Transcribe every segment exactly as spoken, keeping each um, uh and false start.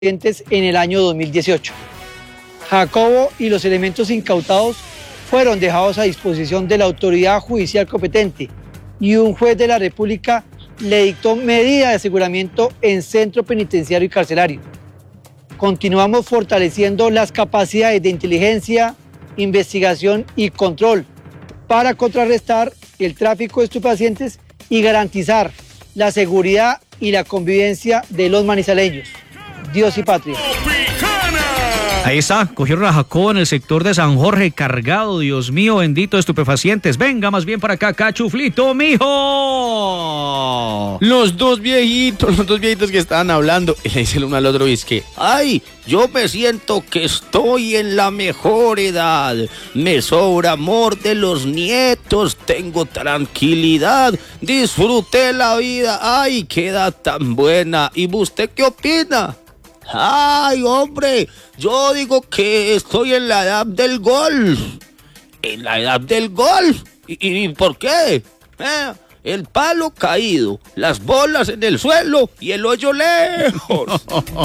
en el año dos mil dieciocho. Jacobo y los elementos incautados fueron dejados a disposición de la autoridad judicial competente y un juez de la República le dictó medida de aseguramiento en centro penitenciario y carcelario. Continuamos fortaleciendo las capacidades de inteligencia, investigación y control para contrarrestar el tráfico de estupefacientes y garantizar la seguridad y la convivencia de los manizaleños. Dios y patria. Ahí está, cogieron a Jacobo en el sector de San Jorge, cargado, Dios mío, bendito, de estupefacientes. Venga más bien para acá, cachuflito, mijo. Los dos viejitos, los dos viejitos que estaban hablando, y le dice el uno al otro, y es que, ay, yo me siento que estoy en la mejor edad, me sobra amor de los nietos, tengo tranquilidad, disfruté la vida, ay, qué edad tan buena. ¿Y usted qué opina? Ay, hombre, yo digo que estoy en la edad del golf. En la edad del golf. ¿Y, y por qué? Eh, el palo caído, las bolas en el suelo y el hoyo lejos.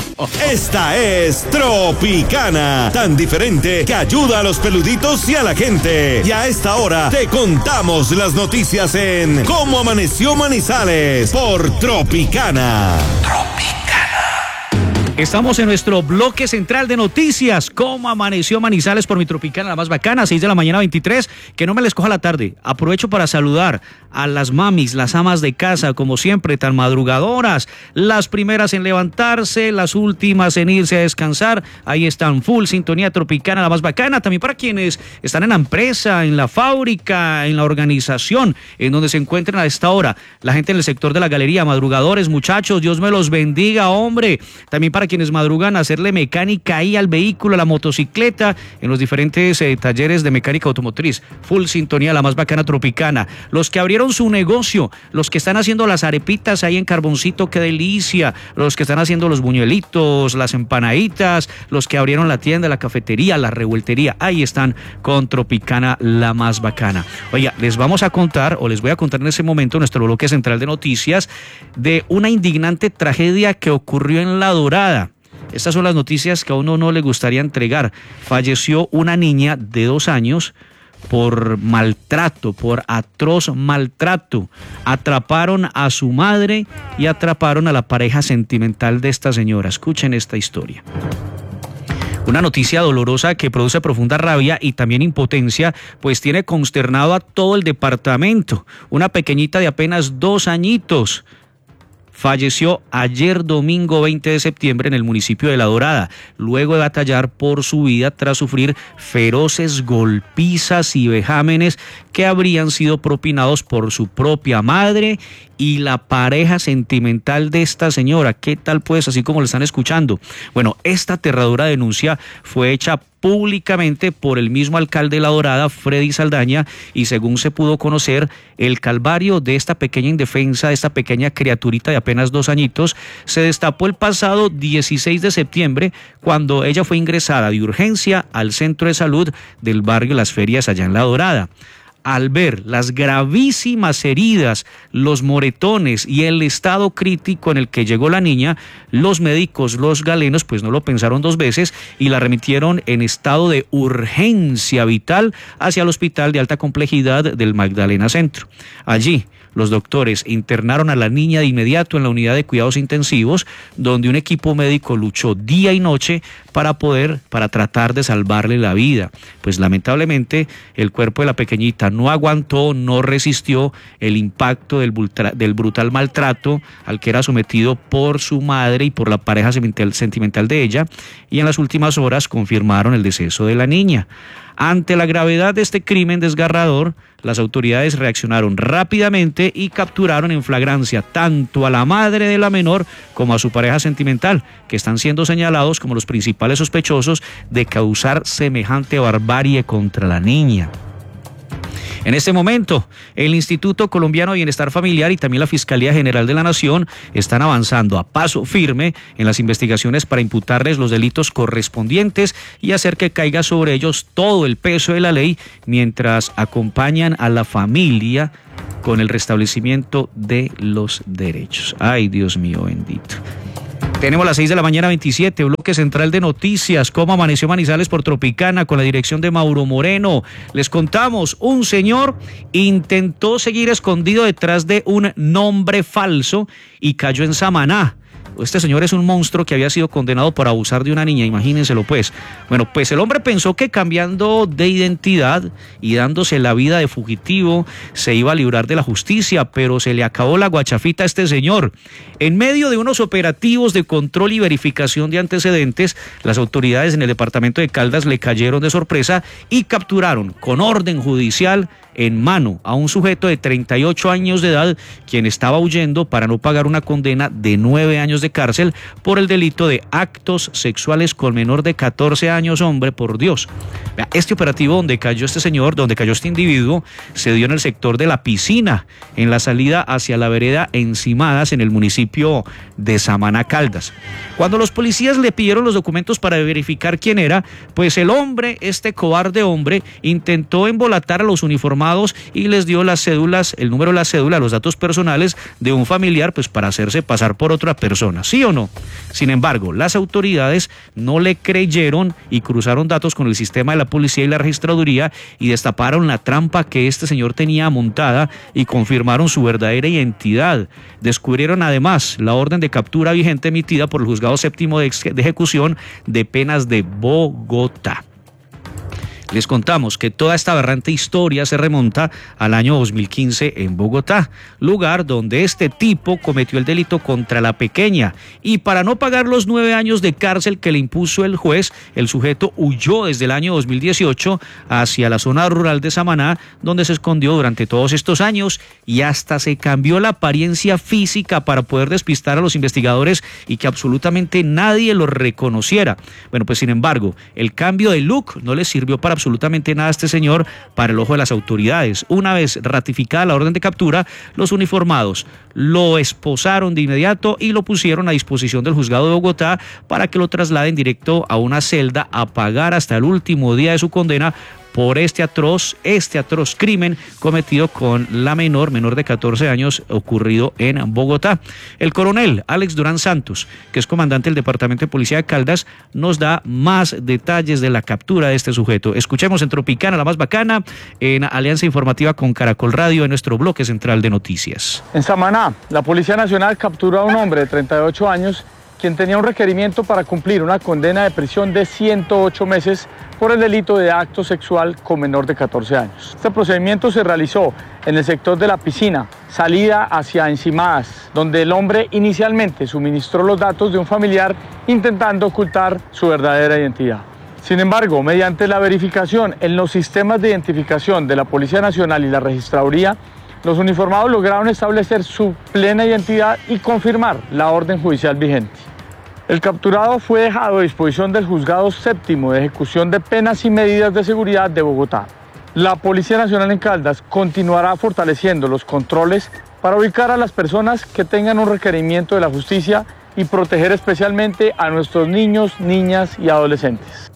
Esta es Tropicana, tan diferente que ayuda a los peluditos y a la gente. Y a esta hora te contamos las noticias en Cómo Amaneció Manizales por Tropicana. Tropicana. Estamos en nuestro bloque central de noticias. ¿Cómo amaneció Manizales por mi Tropicana, la más bacana? seis de la mañana, veintitrés. Que no me les coja la tarde. Aprovecho para saludar a las mamis, las amas de casa, como siempre, tan madrugadoras. Las primeras en levantarse, las últimas en irse a descansar. Ahí están, full sintonía Tropicana, la más bacana. También para quienes están en la empresa, en la fábrica, en la organización, en donde se encuentran a esta hora. La gente en el sector de la galería, madrugadores, muchachos, Dios me los bendiga, hombre. También para quienes madrugan a hacerle mecánica ahí al vehículo, a la motocicleta, en los diferentes eh, talleres de mecánica automotriz. Full sintonía, la más bacana Tropicana. Los que abrieron su negocio, los que están haciendo las arepitas ahí en Carboncito, qué delicia. Los que están haciendo los buñuelitos, las empanaditas, los que abrieron la tienda, la cafetería, la revueltería, ahí están con Tropicana, la más bacana. Oiga, les vamos a contar, o les voy a contar en ese momento, nuestro bloque central de noticias, de una indignante tragedia que ocurrió en La Dorada. Estas son las noticias que a uno no le gustaría entregar. Falleció una niña de dos años por maltrato, por atroz maltrato. Atraparon a su madre y atraparon a la pareja sentimental de esta señora. Escuchen esta historia. Una noticia dolorosa que produce profunda rabia y también impotencia, pues tiene consternado a todo el departamento. Una pequeñita de apenas dos añitos falleció ayer domingo veinte de septiembre en el municipio de La Dorada, luego de batallar por su vida tras sufrir feroces golpizas y vejámenes que habrían sido propinados por su propia madre y la pareja sentimental de esta señora. ¿Qué tal pues? Así como lo están escuchando. Bueno, esta aterradora denuncia fue hecha públicamente por el mismo alcalde de La Dorada, Freddy Saldaña, y según se pudo conocer, el calvario de esta pequeña indefensa, de esta pequeña criaturita de apenas dos añitos, se destapó el pasado dieciséis de septiembre, cuando ella fue ingresada de urgencia al centro de salud del barrio Las Ferias, allá en La Dorada. Al ver las gravísimas heridas, los moretones y el estado crítico en el que llegó la niña, los médicos, los galenos, pues no lo pensaron dos veces y la remitieron en estado de urgencia vital hacia el hospital de alta complejidad del Magdalena Centro. Allí, los doctores internaron a la niña de inmediato en la unidad de cuidados intensivos, donde un equipo médico luchó día y noche para poder, para tratar de salvarle la vida. Pues lamentablemente el cuerpo de la pequeñita no aguantó, no resistió el impacto del, del brutal maltrato al que era sometido por su madre y por la pareja sentimental de ella, y en las últimas horas confirmaron el deceso de la niña. Ante la gravedad de este crimen desgarrador, las autoridades reaccionaron rápidamente y capturaron en flagrancia tanto a la madre de la menor como a su pareja sentimental, que están siendo señalados como los principales sospechosos de causar semejante barbarie contra la niña. En este momento, el Instituto Colombiano de Bienestar Familiar y también la Fiscalía General de la Nación están avanzando a paso firme en las investigaciones para imputarles los delitos correspondientes y hacer que caiga sobre ellos todo el peso de la ley, mientras acompañan a la familia con el restablecimiento de los derechos. Ay, Dios mío bendito. Tenemos las seis de la mañana veintisiete, bloque central de noticias, cómo amaneció Manizales por Tropicana con la dirección de Mauro Moreno. Les contamos, un señor intentó seguir escondido detrás de un nombre falso y cayó en Samaná. Este señor es un monstruo que había sido condenado por abusar de una niña, imagínenselo pues. Bueno, pues el hombre pensó que cambiando de identidad y dándose la vida de fugitivo se iba a librar de la justicia, pero se le acabó la guachafita a este señor. En medio de unos operativos de control y verificación de antecedentes, las autoridades en el departamento de Caldas le cayeron de sorpresa y capturaron con orden judicial en mano a un sujeto de treinta y ocho años de edad, quien estaba huyendo para no pagar una condena de nueve años de cárcel por el delito de actos sexuales con menor de catorce años, hombre, por Dios. Este operativo donde cayó este señor, donde cayó este individuo, se dio en el sector de La Piscina, en la salida hacia la vereda Encimadas, en el municipio de Samaná, Caldas. Cuando los policías le pidieron los documentos para verificar quién era, pues el hombre, este cobarde hombre, intentó embolatar a los uniformados y les dio las cédulas, el número de la cédula, los datos personales de un familiar, pues para hacerse pasar por otra persona, ¿sí o no? Sin embargo, las autoridades no le creyeron y cruzaron datos con el sistema de la policía y la registraduría y destaparon la trampa que este señor tenía montada y confirmaron su verdadera identidad. Descubrieron además la orden de captura vigente emitida por el Juzgado Séptimo de Ejecución de Penas de Bogotá. Les contamos que toda esta aberrante historia se remonta al año dos mil quince en Bogotá, lugar donde este tipo cometió el delito contra la pequeña y para no pagar los nueve años de cárcel que le impuso el juez, el sujeto huyó desde el año dos mil dieciocho hacia la zona rural de Samaná, donde se escondió durante todos estos años y hasta se cambió la apariencia física para poder despistar a los investigadores y que absolutamente nadie lo reconociera. Bueno, pues sin embargo, el cambio de look no le sirvió para absolutamente nada a este señor para el ojo de las autoridades. Una vez ratificada la orden de captura, los uniformados lo esposaron de inmediato y lo pusieron a disposición del juzgado de Bogotá para que lo trasladen directo a una celda a pagar hasta el último día de su condena por este atroz, este atroz crimen cometido con la menor, menor de catorce años, ocurrido en Bogotá. El coronel Alex Durán Santos, que es comandante del Departamento de Policía de Caldas, nos da más detalles de la captura de este sujeto. Escuchemos en Tropicana, la más bacana, en alianza informativa con Caracol Radio, en nuestro bloque central de noticias. En Samaná, la Policía Nacional capturó a un hombre de treinta y ocho años, quien tenía un requerimiento para cumplir una condena de prisión de ciento ocho meses por el delito de acto sexual con menor de catorce años. Este procedimiento se realizó en el sector de La Piscina, salida hacia Encimadas, donde el hombre inicialmente suministró los datos de un familiar intentando ocultar su verdadera identidad. Sin embargo, mediante la verificación en los sistemas de identificación de la Policía Nacional y la Registraduría, los uniformados lograron establecer su plena identidad y confirmar la orden judicial vigente. El capturado fue dejado a disposición del Juzgado Séptimo de Ejecución de Penas y Medidas de Seguridad de Bogotá. La Policía Nacional en Caldas continuará fortaleciendo los controles para ubicar a las personas que tengan un requerimiento de la justicia y proteger especialmente a nuestros niños, niñas y adolescentes.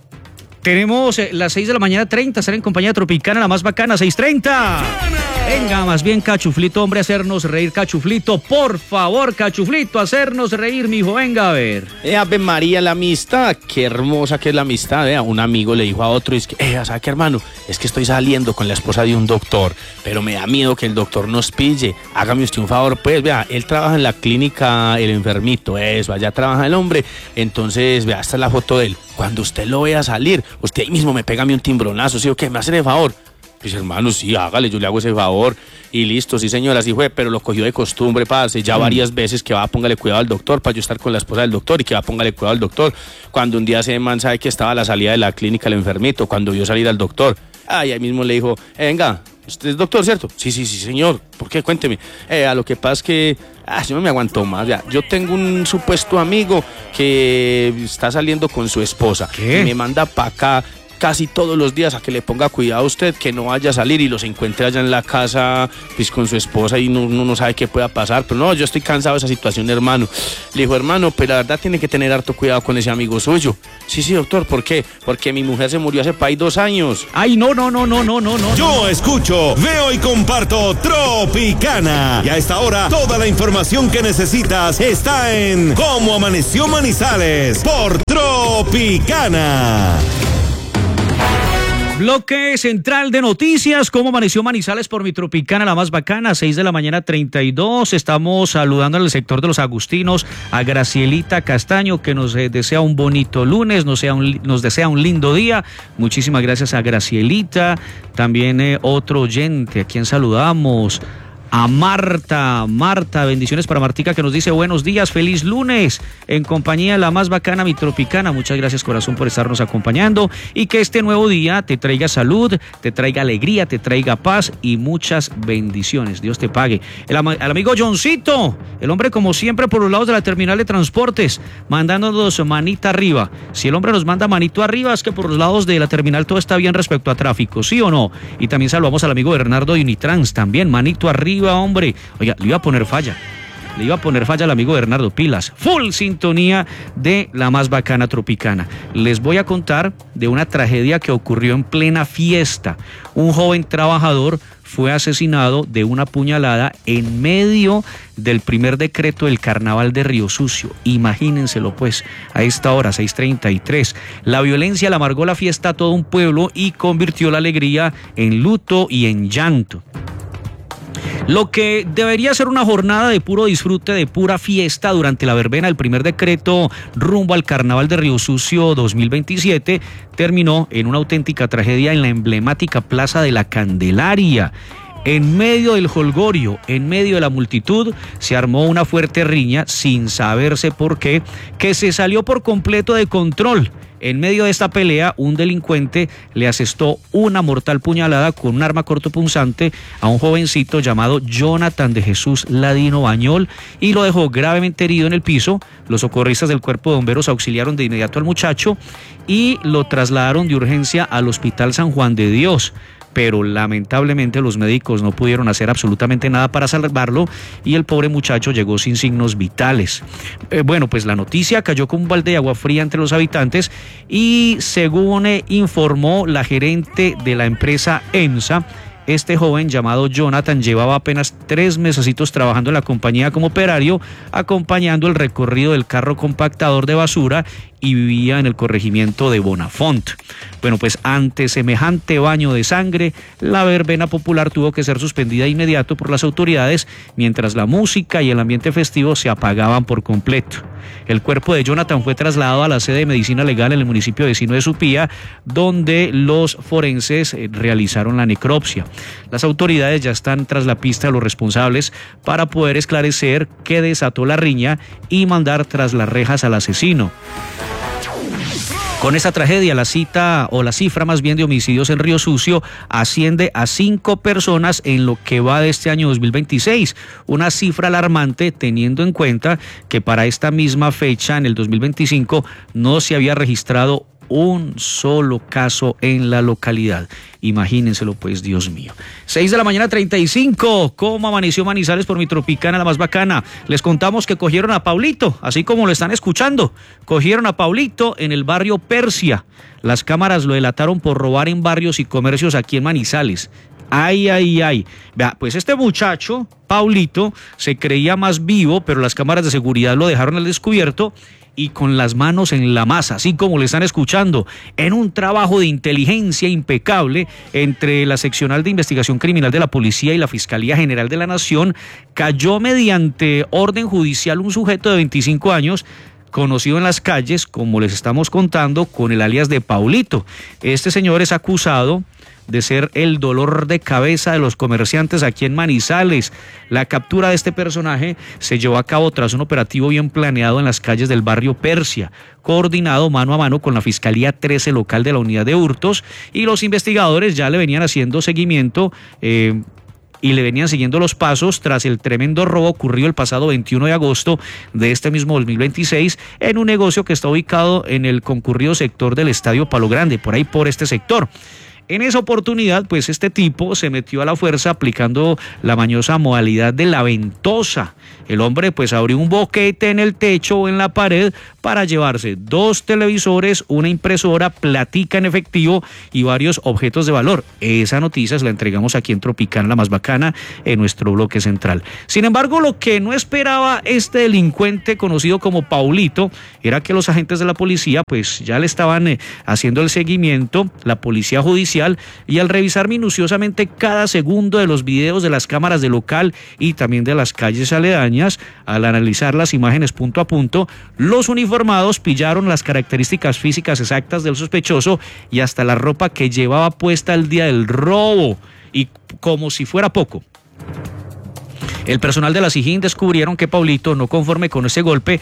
Tenemos eh, las seis de la mañana treinta, estar en compañía de Tropicana, la más bacana, seis treinta. Venga, más bien, Cachuflito, hombre, hacernos reír, Cachuflito. Por favor, Cachuflito, hacernos reír, mijo, venga a ver. Eh, Ave María, la amistad, qué hermosa que es la amistad. Vea, un amigo le dijo a otro, es que, eh, ¿sabe qué, hermano? Es que estoy saliendo con la esposa de un doctor, pero me da miedo que el doctor nos pille. Hágame usted un favor, pues, vea, él trabaja en la clínica El Enfermito, eso, allá trabaja el hombre. Entonces, vea, esta es la foto de él. Cuando usted lo vea salir, usted ahí mismo me pega a mí un timbronazo, ¿sí o qué? ¿Me hace el favor? Pues hermano, sí, hágale, yo le hago ese favor. Y listo, sí señora, sí fue, pero lo cogió de costumbre, parce, ya varias veces que va, póngale cuidado al doctor, para yo estar con la esposa del doctor, y que va, póngale cuidado al doctor. Cuando un día ese man sabe que estaba a la salida de la clínica El Enfermito, cuando vio salir al doctor, ay, ahí mismo le dijo, eh, venga, ¿usted es doctor, cierto? Sí, sí, sí, señor. ¿Por qué? Cuénteme. Eh, a lo que pasa es que, ah, yo no me aguanto más, ya. Yo tengo un supuesto amigo que está saliendo con su esposa. ¿Qué? Y me manda para acá casi todos los días a que le ponga cuidado a usted, que no vaya a salir y los encuentre allá en la casa pues con su esposa y no, no, no sabe qué pueda pasar. Pero no, yo estoy cansado de esa situación, hermano. Le dijo, hermano, pero la verdad tiene que tener harto cuidado con ese amigo suyo. Sí, sí, doctor, ¿por qué? Porque mi mujer se murió hace pa' ahí dos años. Ay, no, no, no, no, no, no, no. Yo escucho, veo y comparto Tropicana. Y a esta hora, toda la información que necesitas está en Cómo Amaneció Manizales por Tropicana. Bloque central de noticias, cómo amaneció Manizales por mi Tropicana, la más bacana, seis de la mañana treinta y dos. Estamos saludando al sector de los Agustinos, a Gracielita Castaño, que nos eh, desea un bonito lunes, nos, sea un, nos desea un lindo día. Muchísimas gracias a Gracielita. También eh, otro oyente, a quien saludamos, a Marta, Marta, bendiciones para Martica, que nos dice buenos días, feliz lunes, en compañía de la más bacana, mi Tropicana. Muchas gracias, corazón, por estarnos acompañando y que este nuevo día te traiga salud, te traiga alegría, te traiga paz y muchas bendiciones. Dios te pague. El, am el amigo Johncito, el hombre como siempre por los lados de la terminal de transportes, mandándonos manita arriba. Si el hombre nos manda manito arriba, es que por los lados de la terminal todo está bien respecto a tráfico, ¿sí o no? Y también saludamos al amigo Bernardo de Unitrans, también manito arriba, hombre. Oiga, le iba a poner falla. Le iba a poner falla al amigo Bernardo, pilas. Full sintonía de la más bacana Tropicana. Les voy a contar de una tragedia que ocurrió en plena fiesta. Un joven trabajador fue asesinado de una puñalada en medio del primer decreto del carnaval de Río Sucio. Imagínenselo pues, a esta hora, seis treinta y tres. La violencia le amargó la fiesta a todo un pueblo y convirtió la alegría en luto y en llanto. Lo que debería ser una jornada de puro disfrute, de pura fiesta durante la verbena del primer decreto rumbo al Carnaval de Río Sucio dos mil veintisiete, terminó en una auténtica tragedia en la emblemática Plaza de la Candelaria. En medio del jolgorio, en medio de la multitud, se armó una fuerte riña sin saberse por qué, que se salió por completo de control. En medio de esta pelea, un delincuente le asestó una mortal puñalada con un arma cortopunzante a un jovencito llamado Jonathan de Jesús Ladino Bañol y lo dejó gravemente herido en el piso. Los socorristas del cuerpo de bomberos auxiliaron de inmediato al muchacho y lo trasladaron de urgencia al Hospital San Juan de Dios. Pero lamentablemente los médicos no pudieron hacer absolutamente nada para salvarlo y el pobre muchacho llegó sin signos vitales. Eh, bueno, pues la noticia cayó como un balde de agua fría entre los habitantes y según eh, informó la gerente de la empresa EMSA, este joven llamado Jonathan llevaba apenas tres mesecitos trabajando en la compañía como operario, acompañando el recorrido del carro compactador de basura y vivía en el corregimiento de Bonafont. Bueno, pues ante semejante baño de sangre, la verbena popular tuvo que ser suspendida de inmediato por las autoridades, mientras la música y el ambiente festivo se apagaban por completo. El cuerpo de Jonathan fue trasladado a la sede de medicina legal en el municipio vecino de Supía, donde los forenses realizaron la necropsia. Las autoridades ya están tras la pista de los responsables para poder esclarecer qué desató la riña y mandar tras las rejas al asesino. Con esta tragedia, la cita o la cifra más bien de homicidios en Río Sucio asciende a cinco personas en lo que va de este año dos mil veintiséis. Una cifra alarmante teniendo en cuenta que para esta misma fecha, en el dos mil veinticinco, no se había registrado un solo caso en la localidad. Imagínenselo pues, Dios mío. seis de la mañana treinta y cinco. ¿Cómo amaneció Manizales por mi Tropicana, la más bacana? Les contamos que cogieron a Paulito, así como lo están escuchando. Cogieron a Paulito en el barrio Persia. Las cámaras lo delataron por robar en barrios y comercios aquí en Manizales. Ay, ay, ay. Vea, pues este muchacho, Paulito, se creía más vivo, pero las cámaras de seguridad lo dejaron al descubierto y con las manos en la masa, así como le están escuchando, en un trabajo de inteligencia impecable entre la Seccional de Investigación Criminal de la Policía y la Fiscalía General de la Nación, cayó mediante orden judicial un sujeto de veinticinco años, conocido en las calles, como les estamos contando, con el alias de Paulito. Este señor es acusado de ser el dolor de cabeza de los comerciantes aquí en Manizales. La captura de este personaje se llevó a cabo tras un operativo bien planeado en las calles del barrio Persia, coordinado mano a mano con la Fiscalía trece local de la Unidad de Hurtos, y los investigadores ya le venían haciendo seguimiento eh, y le venían siguiendo los pasos tras el tremendo robo ocurrido el pasado veintiuno de agosto de este mismo dos mil veintiséis en un negocio que está ubicado en el concurrido sector del Estadio Palo Grande, por ahí por este sector. En esa oportunidad, pues este tipo se metió a la fuerza aplicando la mañosa modalidad de la ventosa. El hombre pues abrió un boquete en el techo o en la pared para llevarse dos televisores, una impresora, platica en efectivo y varios objetos de valor. Esa noticia se la entregamos aquí en Tropicana, la más bacana, en nuestro bloque central. Sin embargo, lo que no esperaba este delincuente conocido como Paulito era que los agentes de la policía pues ya le estaban eh, haciendo el seguimiento, la policía judicial, y al revisar minuciosamente cada segundo de los videos de las cámaras del local y también de las calles aledañas, al analizar las imágenes punto a punto, los uniformados pillaron las características físicas exactas del sospechoso y hasta la ropa que llevaba puesta el día del robo. Y como si fuera poco, el personal de la SIJIN descubrieron que Paulito, no conforme con ese golpe,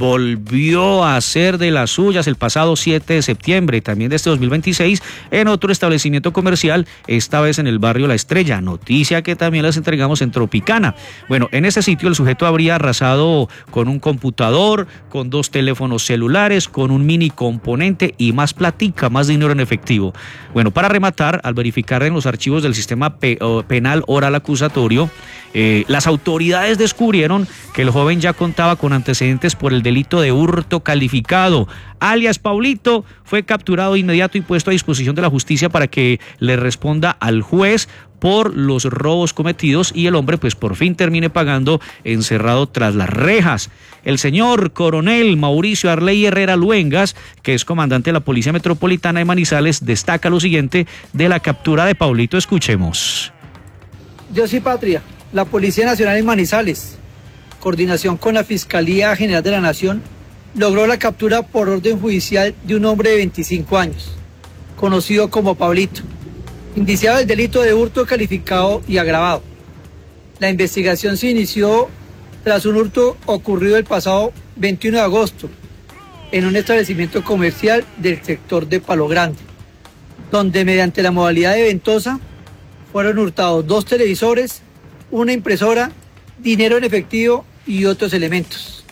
volvió a hacer de las suyas el pasado siete de septiembre, también de este dos mil veintiséis, en otro establecimiento comercial, esta vez en el barrio La Estrella, noticia que también les entregamos en Tropicana. Bueno, en ese sitio el sujeto habría arrasado con un computador, con dos teléfonos celulares, con un mini componente y más platica, más dinero en efectivo. Bueno, para rematar, al verificar en los archivos del sistema pe- penal oral acusatorio, eh, las autoridades descubrieron que el joven ya contaba con antecedentes por el delito de hurto calificado. Alias Paulito fue capturado de inmediato y puesto a disposición de la justicia para que le responda al juez por los robos cometidos y el hombre pues por fin termine pagando encerrado tras las rejas. El señor coronel Mauricio Arley Herrera Luengas, que es comandante de la Policía Metropolitana de Manizales, destaca lo siguiente de la captura de Paulito. Escuchemos. Dios y patria. La Policía Nacional en Manizales, coordinación con la Fiscalía General de la Nación, logró la captura por orden judicial de un hombre de veinticinco años, conocido como Pablito, indiciado del delito de hurto calificado y agravado. La investigación se inició tras un hurto ocurrido el pasado veintiuno de agosto en un establecimiento comercial del sector de Palo Grande, donde mediante la modalidad de ventosa fueron hurtados dos televisores, una impresora, dinero en efectivo y otros elementos.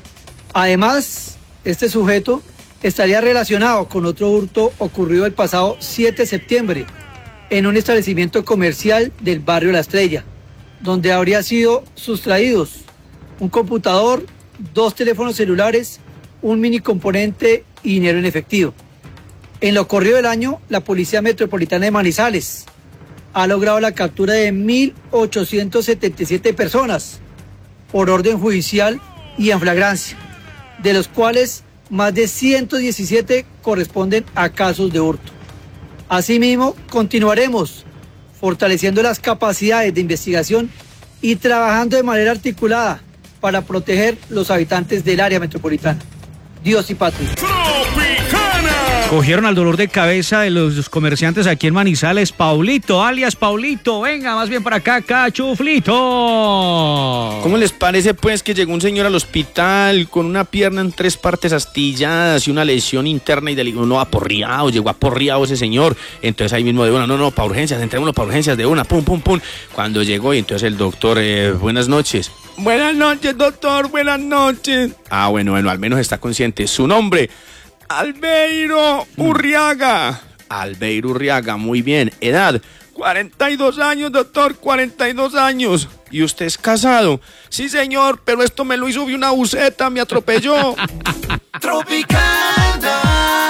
Además, este sujeto estaría relacionado con otro hurto ocurrido el pasado siete de septiembre en un establecimiento comercial del barrio La Estrella, donde habría sido sustraídos un computador, dos teléfonos celulares, un mini componente y dinero en efectivo. En lo corrido del año, la Policía Metropolitana de Manizales ha logrado la captura de mil ochocientas setenta y siete personas por orden judicial y en flagrancia, de los cuales más de ciento diecisiete corresponden a casos de hurto. Asimismo, continuaremos fortaleciendo las capacidades de investigación y trabajando de manera articulada para proteger los habitantes del área metropolitana. Dios y patria. Cogieron al dolor de cabeza de los comerciantes aquí en Manizales. Paulito, alias Paulito, venga, más bien para acá, cachuflito. ¿Cómo les parece pues que llegó un señor al hospital con una pierna en tres partes astilladas y una lesión interna y del no aporreado, llegó aporreado ese señor? Entonces ahí mismo de una, no, no, para urgencias, entrémonos para urgencias de una, pum, pum, pum. Cuando llegó y entonces el doctor, eh, buenas noches. Buenas noches, doctor, buenas noches. Ah, bueno, bueno, al menos está consciente. Su nombre, Albeiro Urriaga. Albeiro Urriaga, muy bien. Edad, cuarenta y dos años, doctor, cuarenta y dos años. ¿Y usted es casado? Sí, señor, pero esto me lo hizo una buceta, me atropelló. Tropicana.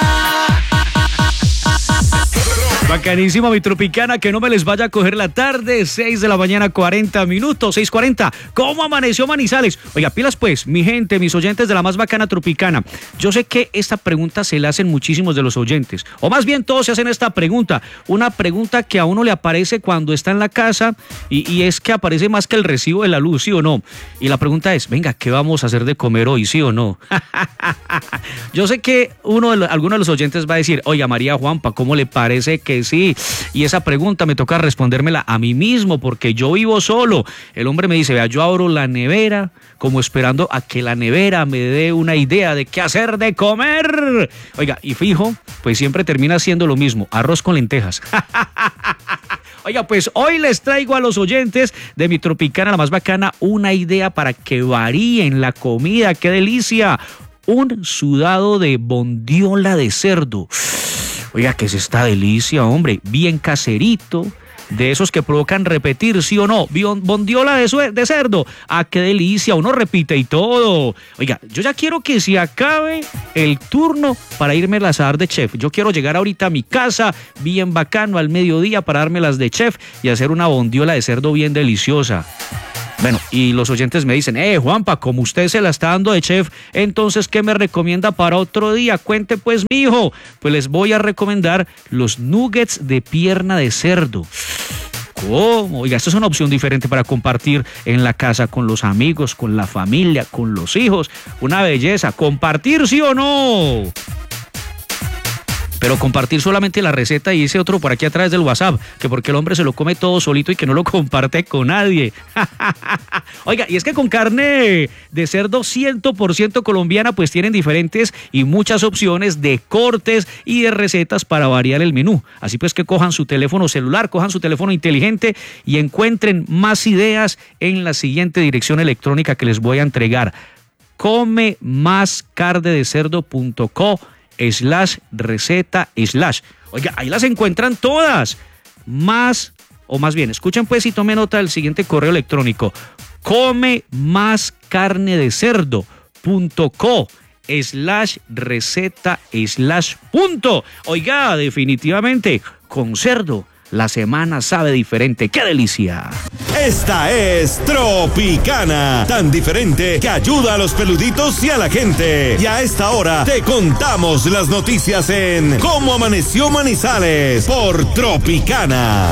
Bacanísimo, mi Tropicana, que no me les vaya a coger la tarde, seis de la mañana, cuarenta minutos, seis cuarenta. ¿Cómo amaneció Manizales? Oiga, pilas pues, mi gente, mis oyentes de la más bacana Tropicana. Yo sé que esta pregunta se la hacen muchísimos de los oyentes, o más bien todos se hacen esta pregunta, una pregunta que a uno le aparece cuando está en la casa y, y es que aparece más que el recibo de la luz, ¿sí o no? Y la pregunta es, venga, ¿qué vamos a hacer de comer hoy, sí o no? Yo sé que uno de los, alguno de los oyentes va a decir, oiga, María Juanpa, ¿cómo le parece que sí? Y esa pregunta me toca respondérmela a mí mismo porque yo vivo solo. El hombre me dice, vea, yo abro la nevera como esperando a que la nevera me dé una idea de qué hacer de comer. Oiga, y fijo, pues siempre termina siendo lo mismo, arroz con lentejas. Oiga, pues hoy les traigo a los oyentes de mi Tropicana, la más bacana, una idea para que varíen la comida. ¡Qué delicia! Un sudado de bondiola de cerdo. Oiga, ¿qué es esta delicia, hombre? Bien caserito, de esos que provocan repetir, ¿sí o no? Bondiola de, sue- de cerdo. ¡Ah, qué delicia! Uno repite y todo. Oiga, yo ya quiero que se acabe el turno para irme a asar de chef. Yo quiero llegar ahorita a mi casa, bien bacano, al mediodía, para darme las de chef y hacer una bondiola de cerdo bien deliciosa. Bueno, y los oyentes me dicen, eh, Juanpa, como usted se la está dando de chef, entonces, ¿qué me recomienda para otro día? Cuente pues, mijo. Pues les voy a recomendar los nuggets de pierna de cerdo. ¿Cómo? Oiga, esto es una opción diferente para compartir en la casa con los amigos, con la familia, con los hijos. Una belleza. ¿Compartir, sí o no? Pero compartir solamente la receta y ese otro por aquí atrás del WhatsApp, que porque el hombre se lo come todo solito y que no lo comparte con nadie. Oiga, y es que con carne de cerdo cien por ciento colombiana, pues tienen diferentes y muchas opciones de cortes y de recetas para variar el menú. Así pues que cojan su teléfono celular, cojan su teléfono inteligente y encuentren más ideas en la siguiente dirección electrónica que les voy a entregar: come más carne de cerdo punto co slash receta slash. Oiga, ahí las encuentran todas. Más, o más bien, escuchen pues y tomen nota del siguiente correo electrónico: come más carne de cerdo punto co slash receta slash punto. Oiga, definitivamente, con cerdo la semana sabe diferente. ¡Qué delicia! Esta es Tropicana, tan diferente que ayuda a los peluditos y a la gente. Y a esta hora te contamos las noticias en Cómo Amaneció Manizales por Tropicana.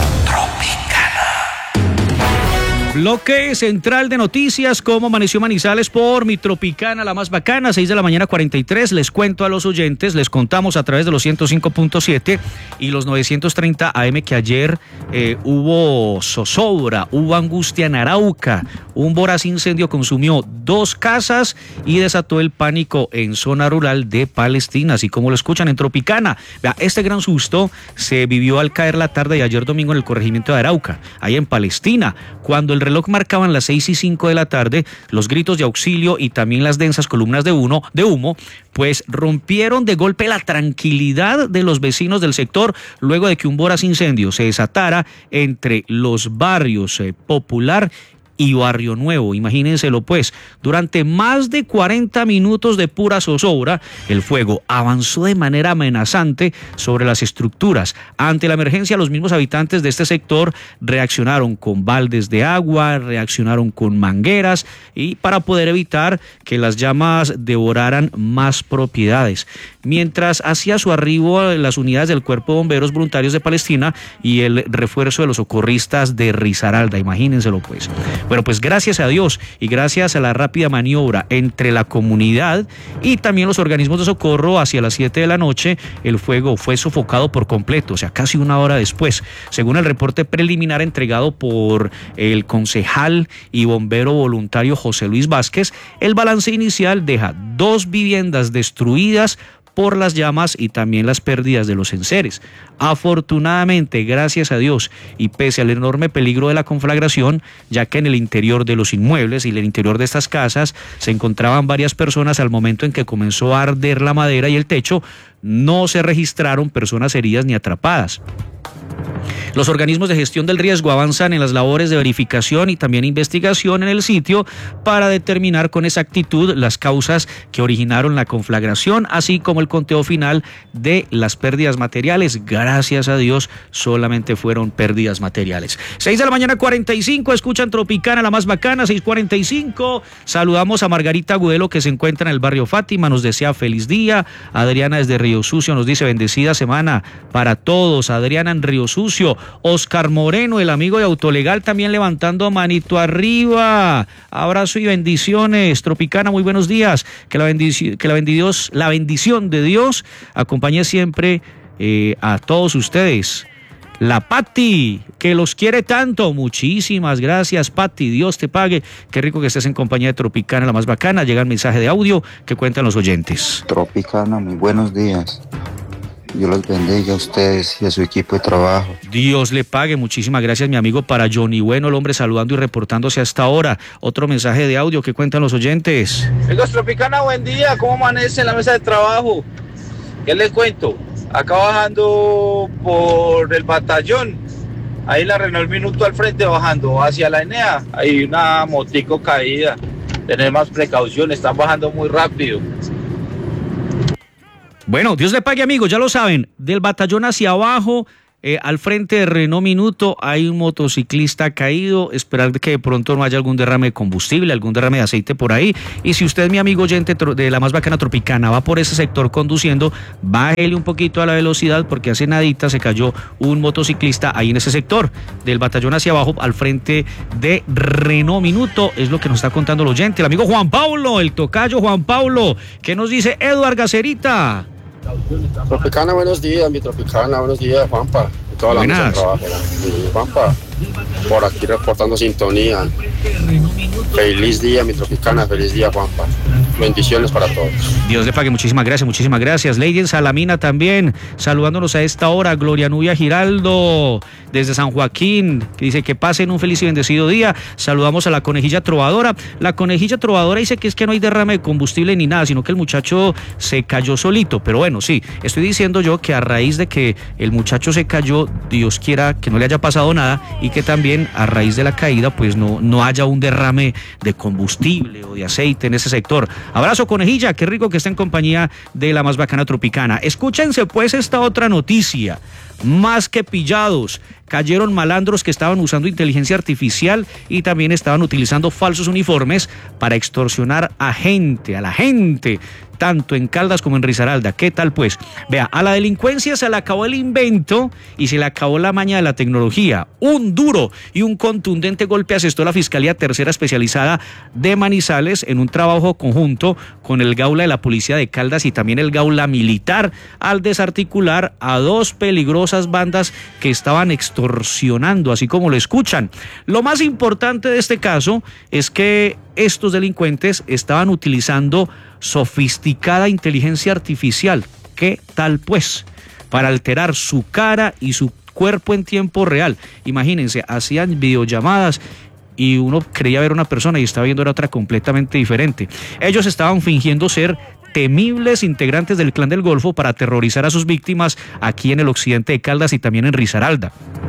Bloque central de noticias, Cómo Amaneció Manizales por mi Tropicana, la más bacana, seis de la mañana cuarenta y tres. Les cuento a los oyentes, les contamos a través de los ciento cinco punto siete y los novecientos treinta A M que ayer eh, hubo zozobra, hubo angustia en Arauca. Un voraz incendio consumió dos casas y desató el pánico en zona rural de Palestina, así como lo escuchan en Tropicana. Vea, este gran susto se vivió al caer la tarde de ayer domingo en el corregimiento de Arauca, ahí en Palestina, cuando el reloj marcaban las seis y cinco de la tarde, los gritos de auxilio y también las densas columnas de humo, de humo, pues rompieron de golpe la tranquilidad de los vecinos del sector luego de que un voraz incendio se desatara entre los barrios eh, Popular y Barrio Nuevo. Imagínenselo pues, durante más de cuarenta minutos de pura zozobra, el fuego avanzó de manera amenazante sobre las estructuras. Ante la emergencia, los mismos habitantes de este sector reaccionaron con baldes de agua, reaccionaron con mangueras y para poder evitar que las llamas devoraran más propiedades. Mientras hacía su arribo las unidades del Cuerpo de Bomberos Voluntarios de Palestina y el refuerzo de los socorristas de Risaralda, imagínenselo pues. Bueno, pues gracias a Dios y gracias a la rápida maniobra entre la comunidad y también los organismos de socorro, hacia las siete de la noche, el fuego fue sofocado por completo, o sea, casi una hora después. Según el reporte preliminar entregado por el concejal y bombero voluntario José Luis Vázquez, el balance inicial deja dos viviendas destruidas por las llamas y también las pérdidas de los enseres. Afortunadamente, gracias a Dios, y pese al enorme peligro de la conflagración, ya que en el interior de los inmuebles y en el interior de estas casas se encontraban varias personas al momento en que comenzó a arder la madera y el techo, no se registraron personas heridas ni atrapadas. Los organismos de gestión del riesgo avanzan en las labores de verificación y también investigación en el sitio para determinar con exactitud las causas que originaron la conflagración, así como el conteo final de las pérdidas materiales. Gracias a Dios, solamente fueron pérdidas materiales. seis de la mañana cuarenta y cinco, escuchan Tropicana, la más bacana, seis cuarenta y cinco. Saludamos a Margarita Agudelo, que se encuentra en el barrio Fátima, nos desea feliz día. Adriana desde Río Sucio nos dice bendecida semana para todos. Adriana en Río Sucio. Oscar Moreno, el amigo de Autolegal, también levantando manito arriba. Abrazo y bendiciones. Tropicana, muy buenos días. Que la bendición, que la bendición, la bendición de Dios acompañe siempre eh, a todos ustedes. La Pati, que los quiere tanto. Muchísimas gracias, Pati. Dios te pague. Qué rico que estés en compañía de Tropicana, la más bacana. Llega el mensaje de audio que cuentan los oyentes. Tropicana, muy buenos días. Dios los bendiga a ustedes y a su equipo de trabajo. Dios le pague, muchísimas gracias mi amigo. Para Johnny Bueno, el hombre saludando y reportándose hasta ahora. Otro mensaje de audio que cuentan los oyentes. Amigos Tropicana, buen día, ¿cómo amanece en la mesa de trabajo? ¿Qué les cuento? Acá bajando por el batallón, ahí la Renault Minuto al frente bajando hacia la Enea, hay una motico caída, tener más precaución, están bajando muy rápido. Bueno, Dios le pague, amigos, ya lo saben, del batallón hacia abajo, eh, al frente de Renault Minuto hay un motociclista caído, esperar que de pronto no haya algún derrame de combustible, algún derrame de aceite por ahí, y si usted, mi amigo oyente de la más bacana Tropicana, va por ese sector conduciendo, bájele un poquito a la velocidad porque hace nadita se cayó un motociclista ahí en ese sector, del batallón hacia abajo, al frente de Renault Minuto, es lo que nos está contando el oyente, el amigo Juan Pablo, el tocayo Juan Pablo, ¿qué nos dice Eduard Gacerita? Tropicana, buenos días, mi Tropicana, buenos días, Juanpa. Y toda la mesa de trabajo. Y Juanpa, por aquí reportando sintonía. Feliz día, mi Tropicana, feliz día, Juanpa. Bendiciones para todos. Dios le pague, muchísimas gracias, muchísimas gracias. Lady en Salamina también, saludándonos a esta hora. Gloria Nubia Giraldo, desde San Joaquín, que dice que pasen un feliz y bendecido día. Saludamos a la Conejilla Trovadora. La Conejilla Trovadora dice que es que no hay derrame de combustible ni nada, sino que el muchacho se cayó solito. Pero bueno, sí, estoy diciendo yo que a raíz de que el muchacho se cayó, Dios quiera que no le haya pasado nada y que también a raíz de la caída pues no, no haya un derrame de combustible o de aceite en ese sector. Abrazo, Conejilla, qué rico que está en compañía de la más bacana Tropicana. Escúchense pues esta otra noticia. Más que pillados, cayeron malandros que estaban usando inteligencia artificial y también estaban utilizando falsos uniformes para extorsionar a gente, a la gente, tanto en Caldas como en Risaralda. ¿Qué tal pues? Vea, a la delincuencia se le acabó el invento y se le acabó la maña de la tecnología. Un duro y un contundente golpe asestó la Fiscalía Tercera Especializada de Manizales en un trabajo conjunto con el Gaula de la Policía de Caldas y también el Gaula Militar al desarticular a dos peligrosas bandas que estaban extorsionando, así como lo escuchan. Lo más importante de este caso es que estos delincuentes estaban utilizando sofisticada inteligencia artificial. ¿Qué tal pues? Para alterar su cara y su cuerpo en tiempo real. Imagínense, hacían videollamadas y uno creía ver una persona y estaba viendo era otra completamente diferente. Ellos estaban fingiendo ser temibles integrantes del Clan del Golfo para aterrorizar a sus víctimas aquí en el occidente de Caldas y también en Risaralda.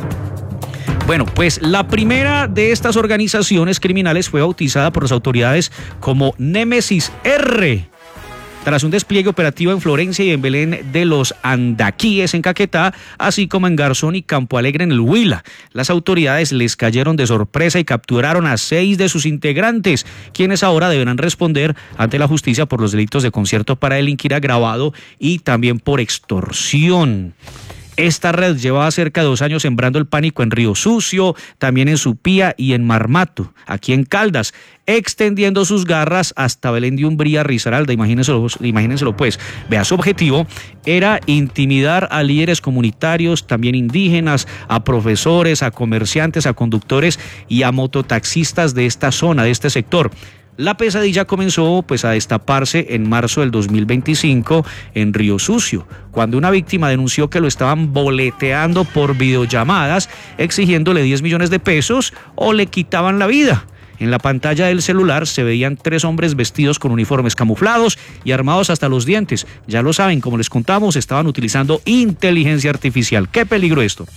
Bueno, pues la primera de estas organizaciones criminales fue bautizada por las autoridades como Némesis R. Tras un despliegue operativo en Florencia y en Belén de los Andaquíes en Caquetá, así como en Garzón y Campo Alegre en el Huila. Las autoridades les cayeron de sorpresa y capturaron a seis de sus integrantes, quienes ahora deberán responder ante la justicia por los delitos de concierto para delinquir agravado y también por extorsión. Esta red llevaba cerca de dos años sembrando el pánico en Río Sucio, también en Supía y en Marmato, aquí en Caldas, extendiendo sus garras hasta Belén de Umbría, Risaralda. Imagínenselo, imagínenselo pues. Vea, su objetivo era intimidar a líderes comunitarios, también indígenas, a profesores, a comerciantes, a conductores y a mototaxistas de esta zona, de este sector. La pesadilla comenzó pues a destaparse en marzo del dos mil veinticinco en Río Sucio, cuando una víctima denunció que lo estaban boleteando por videollamadas, exigiéndole diez millones de pesos o le quitaban la vida. En la pantalla del celular se veían tres hombres vestidos con uniformes camuflados y armados hasta los dientes. Ya lo saben, como les contamos, estaban utilizando inteligencia artificial. ¡Qué peligro esto!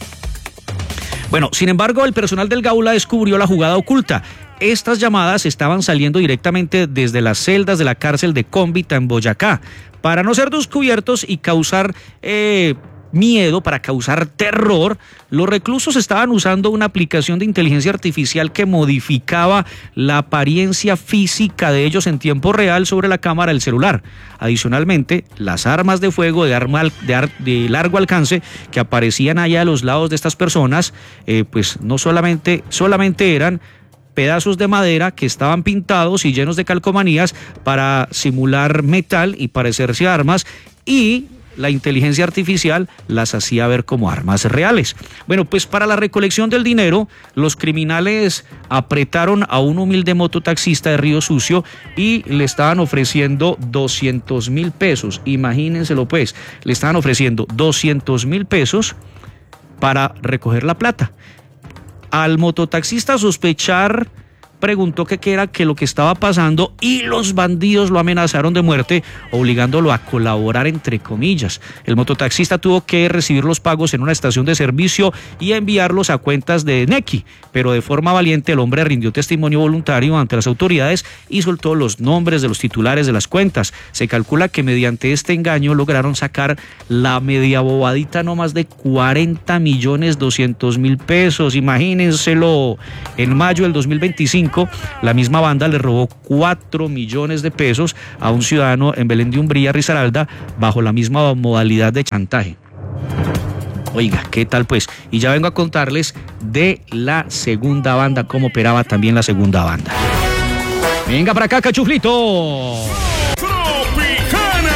Bueno, sin embargo, el personal del Gaula descubrió la jugada oculta. Estas llamadas estaban saliendo directamente desde las celdas de la cárcel de Cómbita en Boyacá. Para no ser descubiertos y causar eh, miedo, para causar terror, los reclusos estaban usando una aplicación de inteligencia artificial que modificaba la apariencia física de ellos en tiempo real sobre la cámara del celular. Adicionalmente, las armas de fuego de, arma, de, ar, de largo alcance que aparecían allá a los lados de estas personas, eh, pues no solamente, solamente eran pedazos de madera que estaban pintados y llenos de calcomanías para simular metal y parecerse a armas, y la inteligencia artificial las hacía ver como armas reales. Bueno, pues para la recolección del dinero, los criminales apretaron a un humilde mototaxista de Río Sucio y le estaban ofreciendo doscientos mil pesos. Imagínenselo pues, le estaban ofreciendo doscientos mil pesos para recoger la plata. Al mototaxista sospechar, preguntó que qué era que lo que estaba pasando y los bandidos lo amenazaron de muerte, obligándolo a colaborar entre comillas. El mototaxista tuvo que recibir los pagos en una estación de servicio y enviarlos a cuentas de Nequi, pero de forma valiente el hombre rindió testimonio voluntario ante las autoridades y soltó los nombres de los titulares de las cuentas. Se calcula que mediante este engaño lograron sacar la media bobadita no más de cuarenta millones doscientos mil pesos, imagínenselo. En mayo del dos mil veinticinco la misma banda le robó cuatro millones de pesos a un ciudadano en Belén de Umbría, Risaralda, bajo la misma modalidad de chantaje. Oiga, ¿qué tal pues? Y ya vengo a contarles de la segunda banda, cómo operaba también la segunda banda. Venga para acá, cachuflito. Tropicana.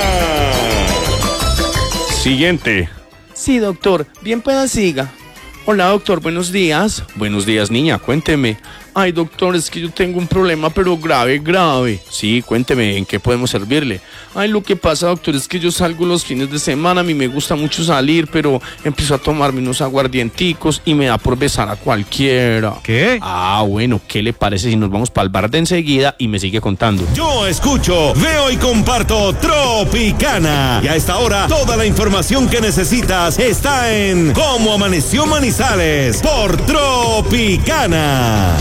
Siguiente. Sí, doctor, bien pueda siga. Hola, doctor, buenos días. Buenos días, niña, cuénteme. Ay, doctor, es que yo tengo un problema, pero grave, grave. Sí, cuénteme, ¿en qué podemos servirle? Ay, lo que pasa, doctor, es que yo salgo los fines de semana, a mí me gusta mucho salir, pero empiezo a tomarme unos aguardienticos y me da por besar a cualquiera. ¿Qué? Ah, bueno, ¿qué le parece si nos vamos para el bar de enseguida y me sigue contando? Yo escucho, veo y comparto Tropicana. Y a esta hora, toda la información que necesitas está en Cómo Amaneció Manizales por Tropicana.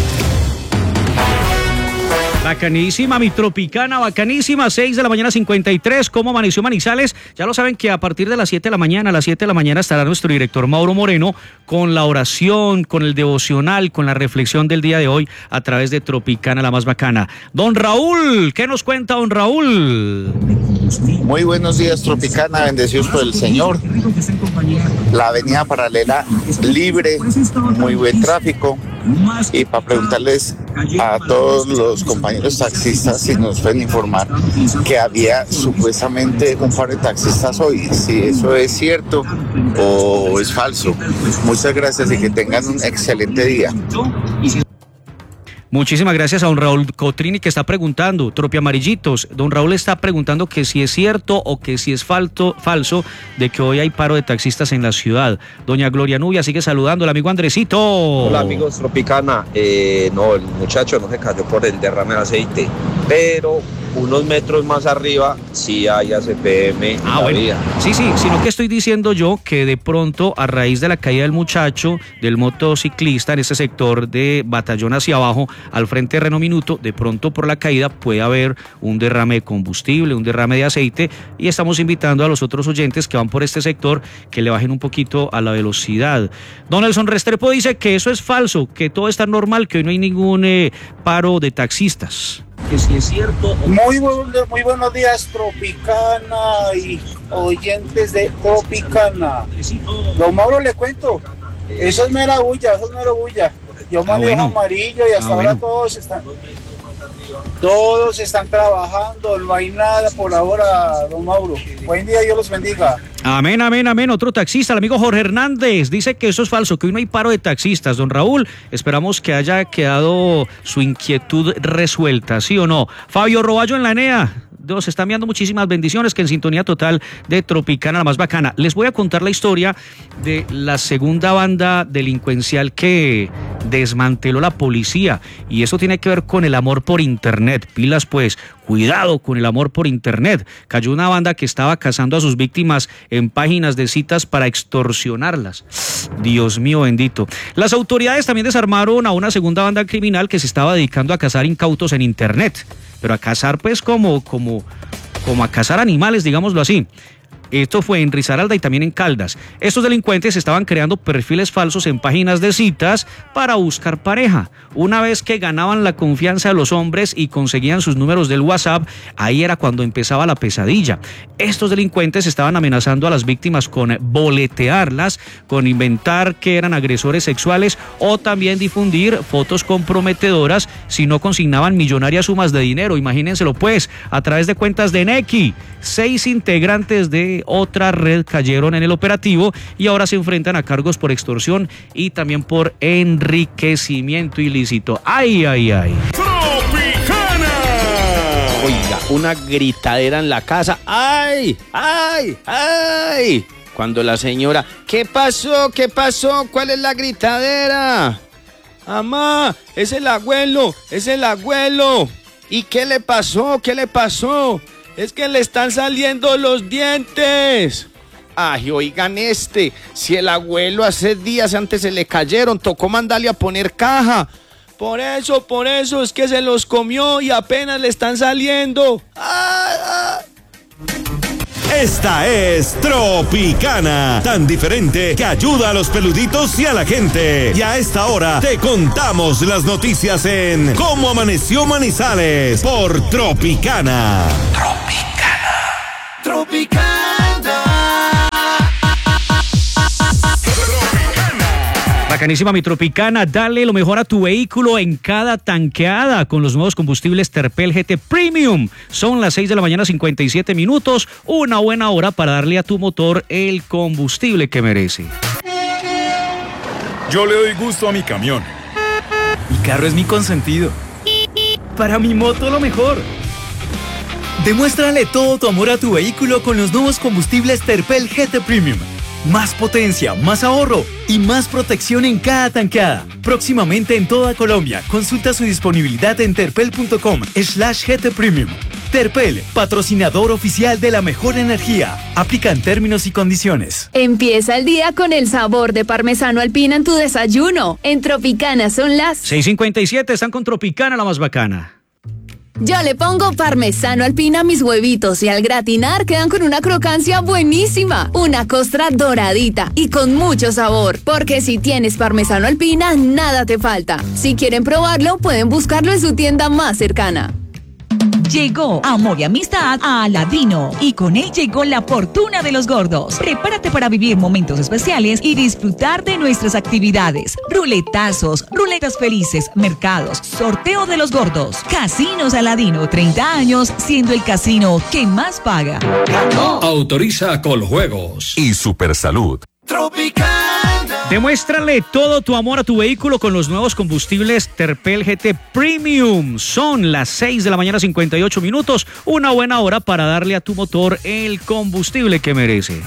Bacanísima, mi Tropicana, bacanísima, seis de la mañana cincuenta y tres, ¿cómo amaneció Manizales? Ya lo saben que a partir de las siete de la mañana, a las siete de la mañana estará nuestro director Mauro Moreno con la oración, con el devocional, con la reflexión del día de hoy a través de Tropicana, la más bacana. Don Raúl, ¿qué nos cuenta don Raúl? Muy buenos días, Tropicana, bendecidos por el Señor. La avenida paralela libre, muy buen tráfico. Y para preguntarles a todos los compañeros taxistas si nos pueden informar que había supuestamente un par de taxistas hoy, si eso es cierto o es falso. Muchas gracias y que tengan un excelente día. Muchísimas gracias a don Raúl Cotrini que está preguntando, Tropi Amarillitos, don Raúl está preguntando que si es cierto o que si es falto, falso de que hoy hay paro de taxistas en la ciudad. Doña Gloria Nubia sigue saludando, el amigo Andresito. Hola amigos Tropicana, eh, no, el muchacho no se cayó por el derrame de aceite, pero unos metros más arriba sí hay A C P M en ah, la bueno. vía. Sí, sí, sino que estoy diciendo yo que de pronto a raíz de la caída del muchacho, del motociclista en ese sector de Batallón hacia abajo, al frente de Renault Minuto, de pronto por la caída puede haber un derrame de combustible, un derrame de aceite y estamos invitando a los otros oyentes que van por este sector que le bajen un poquito a la velocidad. Don Nelson Restrepo dice que eso es falso, que todo está normal, que hoy no hay ningún eh, paro de taxistas. Que si es cierto. Muy, buen, muy buenos días, Tropicana y oyentes de Tropicana. Don Mauro, le cuento, eso es mera bulla, eso es mera bulla. Yo manejo ah, bueno. amarillo y hasta ah, ahora bueno. todos están todos están trabajando, no hay nada por ahora, don Mauro. Buen día, Dios los bendiga. Amén, amén, amén. Otro taxista, el amigo Jorge Hernández, dice que eso es falso, que hoy no hay paro de taxistas. Don Raúl, esperamos que haya quedado su inquietud resuelta, ¿sí o no? Fabio Roballo en la Enea. Nos está enviando muchísimas bendiciones, que en sintonía total de Tropicana, la más bacana. Les voy a contar la historia de la segunda banda delincuencial que desmanteló la policía. Y eso tiene que ver con el amor por internet. Pilas pues, cuidado con el amor por internet. Cayó una banda que estaba cazando a sus víctimas en páginas de citas para extorsionarlas. Dios mío bendito. Las autoridades también desarmaron a una segunda banda criminal que se estaba dedicando a cazar incautos en internet. Pero a cazar pues como, como, como a cazar animales, digámoslo así. Esto fue en Risaralda y también en Caldas. Estos delincuentes estaban creando perfiles falsos en páginas de citas para buscar pareja. Una vez que ganaban la confianza de los hombres y conseguían sus números del WhatsApp, ahí era cuando empezaba la pesadilla. Estos delincuentes estaban amenazando a las víctimas con boletearlas, con inventar que eran agresores sexuales o también difundir fotos comprometedoras si no consignaban millonarias sumas de dinero. Imagínenselo pues, a través de cuentas de Nequi. Seis integrantes de de otra red cayeron en el operativo y ahora se enfrentan a cargos por extorsión y también por enriquecimiento ilícito. ¡Ay, ay, ay! Oiga, una gritadera en la casa. ¡Ay! ¡Ay! ¡Ay! Cuando la señora, ¿qué pasó? ¿Qué pasó? ¿Cuál es la gritadera? Mamá, es el abuelo, es el abuelo. ¿Y qué le pasó? ¿Qué le pasó? Es que le están saliendo los dientes. Ay, oigan este, si el abuelo hace días antes se le cayeron, tocó mandarle a poner caja. Por eso, por eso, es que se los comió y apenas le están saliendo. ¡Ay, ay! Esta es Tropicana, tan diferente que ayuda a los peluditos y a la gente. Y a esta hora te contamos las noticias en Cómo Amaneció Manizales por Tropicana. Tropicana. Tropicana. Bacanísima mi Tropicana, dale lo mejor a tu vehículo en cada tanqueada con los nuevos combustibles Terpel G T Premium. Son las seis de la mañana, cincuenta y siete minutos, una buena hora para darle a tu motor el combustible que merece. Yo le doy gusto a mi camión. Mi carro es mi consentido. Para mi moto lo mejor. Demuéstrale todo tu amor a tu vehículo con los nuevos combustibles Terpel G T Premium. Más potencia, más ahorro y más protección en cada tanqueada. Próximamente en toda Colombia. Consulta su disponibilidad en terpel.com slash GT Premium. Terpel, patrocinador oficial de la mejor energía. Aplican términos y condiciones. Empieza el día con el sabor de parmesano alpina en tu desayuno. En Tropicana son las seis cincuenta y siete, están con Tropicana, la más bacana. Yo le pongo parmesano alpina a mis huevitos y al gratinar quedan con una crocancia buenísima, una costra doradita y con mucho sabor, porque si tienes parmesano alpina, nada te falta. Si quieren probarlo, pueden buscarlo en su tienda más cercana. Llegó amor y amistad a Aladino y con él llegó la fortuna de los gordos. Prepárate para vivir momentos especiales y disfrutar de nuestras actividades. Ruletazos, ruletas felices, mercados, sorteo de los gordos. Casinos Aladino, treinta años siendo el casino que más paga. ¡Ganó! Autoriza Coljuegos y Supersalud. Tropicana. Demuéstrale todo tu amor a tu vehículo con los nuevos combustibles Terpel G T Premium. Son las seis de la mañana, cincuenta y ocho minutos. Una buena hora para darle a tu motor el combustible que merece.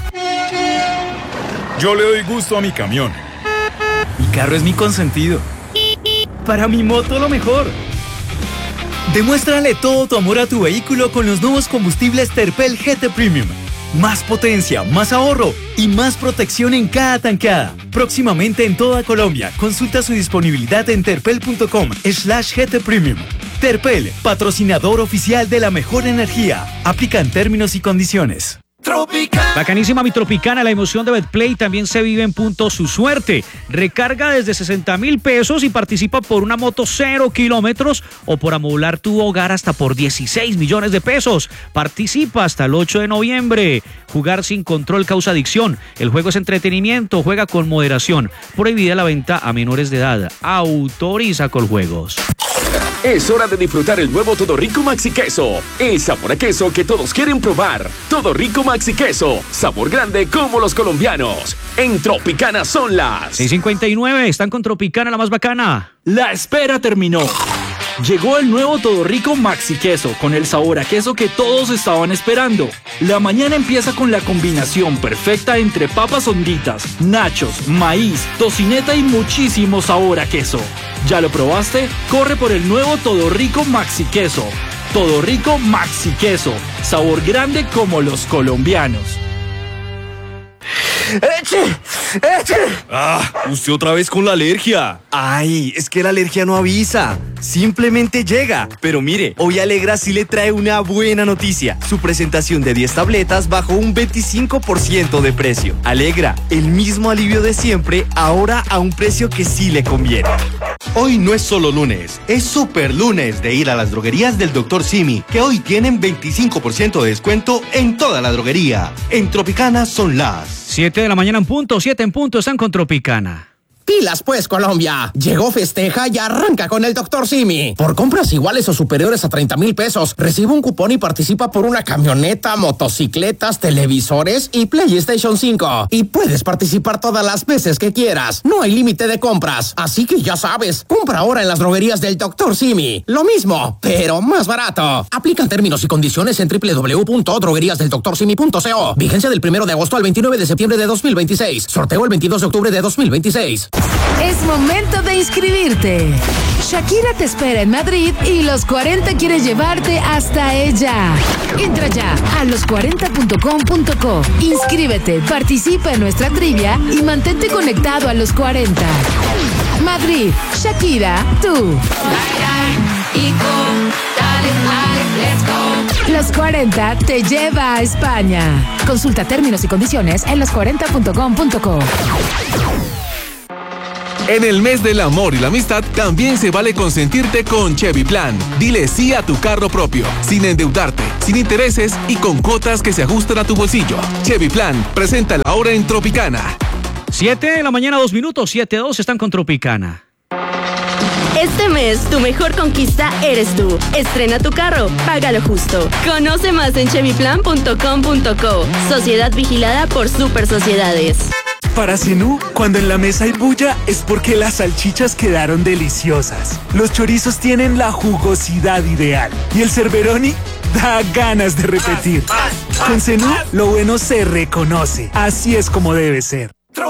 Yo le doy gusto a mi camión. Mi carro es mi consentido. Para mi moto lo mejor. Demuéstrale todo tu amor a tu vehículo con los nuevos combustibles Terpel G T Premium. Más potencia, más ahorro y más protección en cada tanqueada. Próximamente en toda Colombia. Consulta su disponibilidad en terpel.com slash GT Premium. Terpel, patrocinador oficial de la mejor energía. Aplican términos y condiciones. Tropicana. Bacanísima mi Tropicana, la emoción de Betplay también se vive en punto su suerte. Recarga desde sesenta mil pesos y participa por una moto cero kilómetros o por amoblar tu hogar hasta por dieciséis millones de pesos. Participa hasta el ocho de noviembre. Jugar sin control causa adicción. El juego es entretenimiento, juega con moderación. Prohibida la venta a menores de edad. Autoriza Coljuegos. Es hora de disfrutar el nuevo Todo Rico Maxi Queso. El sabor a queso que todos quieren probar. Todo Rico Maxi Queso. Sabor grande como los colombianos. En Tropicana son las seis cincuenta y nueve. Están con Tropicana, la más bacana. La espera terminó. Llegó el nuevo Todo Rico Maxi Queso con el sabor a queso que todos estaban esperando. La mañana empieza con la combinación perfecta entre papas honditas, nachos, maíz, tocineta y muchísimo sabor a queso. ¿Ya lo probaste? Corre por el nuevo Todo Rico Maxi Queso. Todo Rico Maxi Queso. Sabor grande como los colombianos. ¡Eche! ¡Eche! Ah, usted otra vez con la alergia. Ay, es que la alergia no avisa, simplemente llega. Pero mire, hoy Alegra sí le trae una buena noticia. Su presentación de diez tabletas bajó un veinticinco por ciento de precio. Alegra, el mismo alivio de siempre, ahora a un precio que sí le conviene. Hoy no es solo lunes, es super lunes de ir a las droguerías del doctor Simi, que hoy tienen veinticinco por ciento de descuento en toda la droguería. En Tropicana son las siete de la mañana en punto, siete en punto, están con Tropicana. Pilas pues, Colombia. Llegó Festeja y arranca con el doctor Simi. Por compras iguales o superiores a treinta mil pesos, recibe un cupón y participa por una camioneta, motocicletas, televisores y PlayStation cinco. Y puedes participar todas las veces que quieras. No hay límite de compras. Así que ya sabes, compra ahora en las droguerías del doctor Simi. Lo mismo, pero más barato. Aplican términos y condiciones en doble u doble u doble u punto droguerías del doctor simi punto co. Vigencia del primero de agosto al veintinueve de septiembre de dos mil veintiséis. Sorteo el veintidós de octubre de dos mil veintiséis. Es momento de inscribirte. Shakira te espera en Madrid y Los cuarenta quiere llevarte hasta ella. Entra ya a los cuarenta punto com punto co. Inscríbete, participa en nuestra trivia y mantente conectado a Los cuarenta. Madrid, Shakira, tú. Los cuarenta te lleva a España. Consulta términos y condiciones en los cuarenta punto com punto co. En el mes del amor y la amistad también se vale consentirte con Chevy Plan. Dile sí a tu carro propio, sin endeudarte, sin intereses y con cuotas que se ajustan a tu bolsillo. Chevy Plan, preséntala ahora en Tropicana. siete de la mañana, dos minutos, siete dos, están con Tropicana. Este mes, tu mejor conquista eres tú. Estrena tu carro, págalo justo. Conoce más en chevy plan punto com punto co. Sociedad vigilada por Super Sociedades. Para Zenú, cuando en la mesa hay bulla, es porque las salchichas quedaron deliciosas. Los chorizos tienen la jugosidad ideal. Y el Cerberoni da ganas de repetir. Con Zenú, lo bueno se reconoce. Así es como debe ser.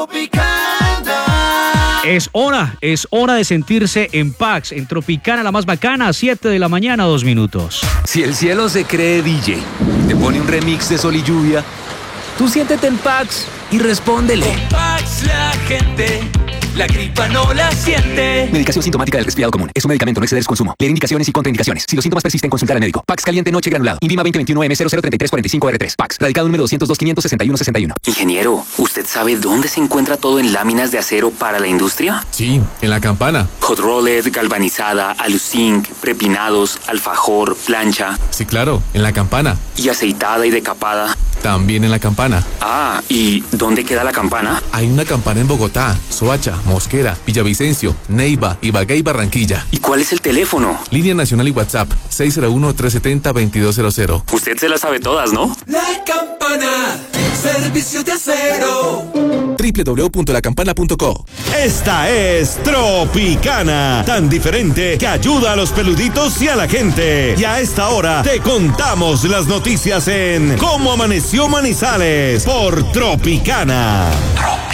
Es hora, es hora de sentirse en Pax, en Tropicana, la más bacana, siete de la mañana, dos minutos. Si el cielo se cree D J, te pone un remix de Sol y Lluvia, tú siéntete en Pax y respóndele. Con Pax la gente, la gripa no la siente. Medicación sintomática del resfriado común. Es un medicamento, no exceder su consumo. Leer indicaciones y contraindicaciones. Si los síntomas persisten, consultar al médico. Pax caliente noche granulado. Invima veinte veintiuno M cero cero treinta y tres cuarenta y cinco R tres. Pax. Radicado número doscientos dos quinientos sesenta y uno sesenta y uno. Ingeniero, ¿usted sabe dónde se encuentra todo en láminas de acero para la industria? Sí, en la Campana. Hot rolled, galvanizada, aluzinc, prepinados, alfajor, plancha. Sí, claro, en la Campana. ¿Y aceitada y decapada? También en la Campana. Ah, ¿y dónde queda la Campana? Hay una Campana en Bogotá, Soacha, Mosquera, Villavicencio, Neiva, Ibagué y Barranquilla. ¿Y cuál es el teléfono? Línea nacional y WhatsApp, seis cero uno, tres siete cero, veintidós cero cero. Usted se las sabe todas, ¿no? La Campana, servicio de acero. doble u doble u doble u punto la campana punto co. Esta es Tropicana, tan diferente que ayuda a los peluditos y a la gente. Y a esta hora te contamos las noticias en Cómo Amaneció Manizales por Tropicana.